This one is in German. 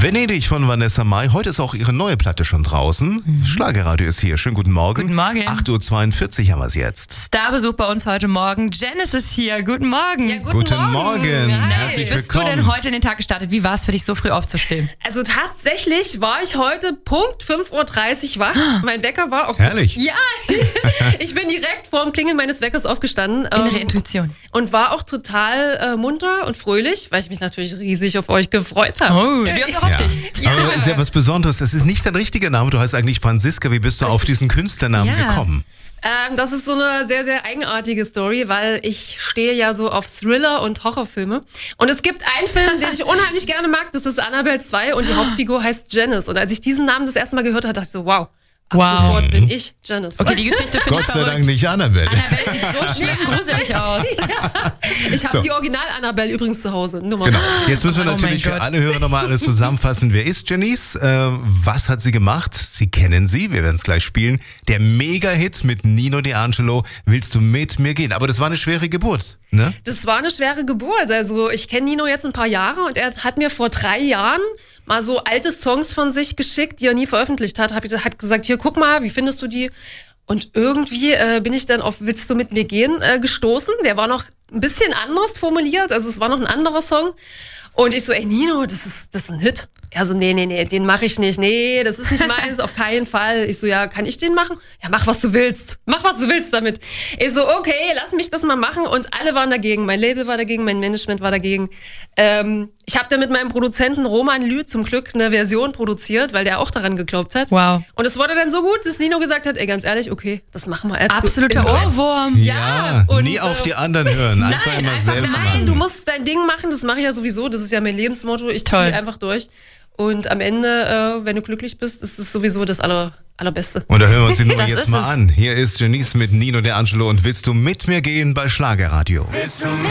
Venedig von Vanessa Mai. Heute ist auch ihre neue Platte schon draußen. Schlagerradio ist hier. Schönen guten Morgen. Guten Morgen. 8.42 Uhr haben wir es jetzt. Starbesuch bei uns heute Morgen. Janice ist hier. Guten Morgen. Ja, Guten Morgen. Hi. Herzlich Wie bist du willkommen. denn heute in den Tag gestartet? Wie war es für dich, so früh aufzustehen? Also tatsächlich war ich heute Punkt 5.30 Uhr wach. Mein Wecker war auch... Herrlich. Ja, ich bin direkt vor dem Klingeln meines Weckers aufgestanden. Innere Intuition. Und war auch total munter und fröhlich, weil ich mich natürlich riesig auf euch gefreut habe. Oh, wir uns auch auf dich. Aber ist ja was Besonderes. Das ist nicht dein richtiger Name. Du heißt eigentlich Franziska. Wie bist du auf diesen Künstlernamen Ja. gekommen? Das ist so eine sehr, sehr eigenartige Story, weil ich stehe ja so auf Thriller und Horrorfilme. Und es gibt einen Film, den ich unheimlich gerne mag, das ist Annabelle 2 und die Hauptfigur heißt Janice. Und als ich diesen Namen das erste Mal gehört habe, dachte ich so, wow, ab sofort bin ich Janice. Okay, die Geschichte finde Gott ich sei verrückt. Dank nicht Annabelle. Annabelle sieht so schlimm gruselig aus. Ich habe So. die Original-Annabelle übrigens zu Hause. Nur mal. Genau. Jetzt müssen wir Oh natürlich mein für Gott. alle Hörer nochmal alles zusammenfassen. Wer ist Janice? Was hat sie gemacht? Sie kennen sie. Wir werden es gleich spielen. Der Mega-Hit mit Nino D'Angelo. Willst du mit mir gehen? Aber das war eine schwere Geburt, ne? Das war eine schwere Geburt. Also ich kenne Nino jetzt ein paar Jahre und er hat mir vor 3 Jahren mal so alte Songs von sich geschickt, die er nie veröffentlicht hat. Hat gesagt, hier, guck mal, wie findest du die? Und irgendwie bin ich dann auf Willst du mit mir gehen gestoßen. Der war noch ein bisschen anders formuliert, also es war noch ein anderer Song. Und ich so, ey Nino, das ist ein Hit. Er so, nee, den mache ich nicht. Nee, das ist nicht meins, auf keinen Fall. Ich so, ja, kann ich den machen? Ja, mach, was du willst. Mach, was du willst damit. Ich so, okay, lass mich das mal machen. Und alle waren dagegen. Mein Label war dagegen, mein Management war dagegen. Ich habe da mit meinem Produzenten Roman Lü zum Glück eine Version produziert, weil der auch daran geglaubt hat. Wow. Und es wurde dann so gut, dass Nino gesagt hat, ey, ganz ehrlich, okay, das machen wir als Absoluter im Duett. Ohrwurm. Ja, und, nie auf die anderen hören. Einfach immer selbst Nein, machen. du musst dein Ding machen, das mache ich ja sowieso, das ist ja mein Lebensmotto, ich Toll. ziehe einfach durch. Und am Ende, wenn du glücklich bist, ist es sowieso das Allerbeste. Und da hören wir uns die Nummer Das jetzt ist mal es. an. Hier ist Janice mit Nino D'Angelo und Willst du mit mir gehen bei Schlagerradio? Willst du mit